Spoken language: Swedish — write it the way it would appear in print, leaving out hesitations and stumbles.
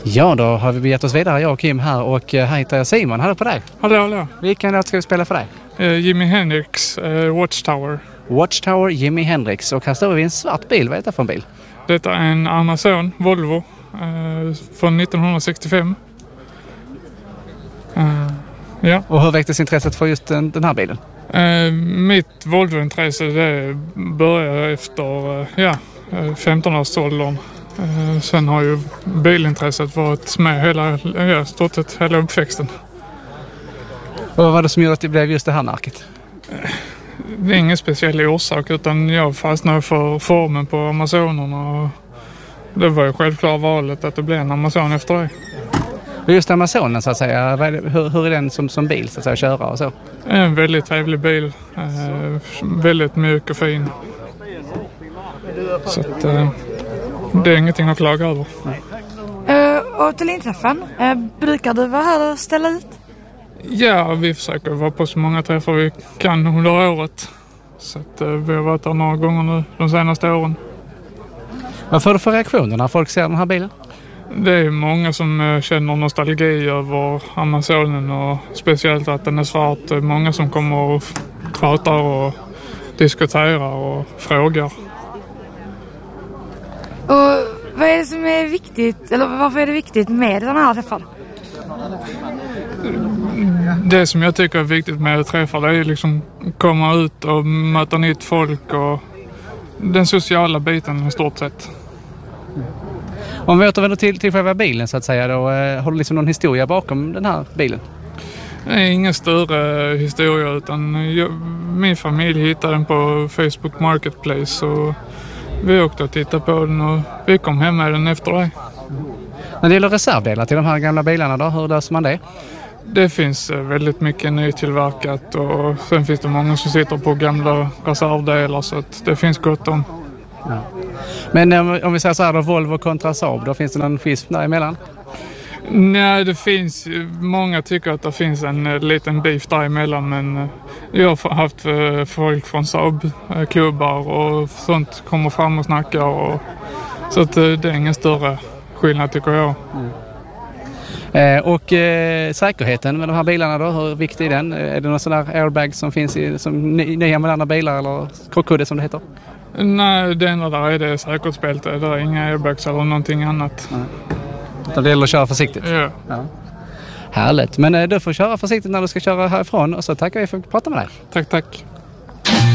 Ja, då har vi begett oss vidare, jag och Kim här, och här hittar jag Simon. Hallå på dig. Hallå. Vilken låt ska vi spela för dig? Jimi Hendrix, Watchtower. Watchtower, Jimi Hendrix. Och här står vi i en svart bil. Vad är det för en bil? Detta är en Amazon Volvo från 1965. Ja. Och hur väcktes intresset för just den här bilen? Mitt Volvo-intresse det började efter 15-årsåldern. Sen har ju bilintresset varit med stort sett hela uppväxten. Och vad var det som gjorde att det blev just det här märket? Det är ingen speciell orsak, utan jag fastnade för formen på Amazonerna, och det var ju självklart valet att det blev en Amazon efter det. Och just Amazonen så att säga, hur är den som bil så att säga, köra och så? En väldigt trevlig bil, väldigt mjuk och fin. Så att, det är ingenting att klaga över. Och till inträffen, brukar du vara här och ställa ut? Ja, vi försöker vara på så många träffar vi kan under året. Så att, vi har varit där några gånger nu de senaste åren. Vad får du för reaktioner när folk ser den här bilen? Det är många som känner nostalgi över Amazonen, och speciellt att den är svart. Det är många som kommer och pratar och diskuterar och frågar. Och vad är det som är viktigt, eller varför är det viktigt med den här träffen? Det som jag tycker är viktigt med att träffa, det är liksom komma ut och möta nytt folk och den sociala biten i stort sett. Om vi återvänder till själva bilen så att säga då, har du liksom någon historia bakom den här bilen? Det är ingen större historia, utan min familj hittade den på Facebook Marketplace, och vi åkte och tittade på den och vi kom hem med den efter det. När det gäller reservdelar till de här gamla bilarna då, hur löser man det? Det finns väldigt mycket nytillverkat, och sen finns det många som sitter på gamla reservdelar, så att det finns gott om. Ja. Men om vi säger så här då, Volvo kontra Saab, då finns det någon schism däremellan? Nej, det finns, många tycker att det finns en liten beef däremellan, men jag har haft folk från Saab-klubbar och sånt kommer fram och snackar, och, så att det är ingen större skillnad tycker jag. Och säkerheten med de här bilarna då, hur viktig är den? Är det någon sån där airbag som finns som nya moderna bilar, eller krockkudde som det heter? Nej, det enda där är det säkerhetsbälte. Det är inga airbags eller någonting annat. Det gäller att köra försiktigt. Ja. Härligt, men du får köra försiktigt när du ska köra härifrån, och så tackar vi för att prata med dig. Tack.